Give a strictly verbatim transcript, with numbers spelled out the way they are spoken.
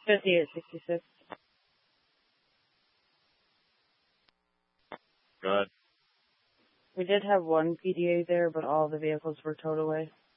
fifty-eight sixty-six. Good. We did have one P D A there, but all the vehicles were towed away.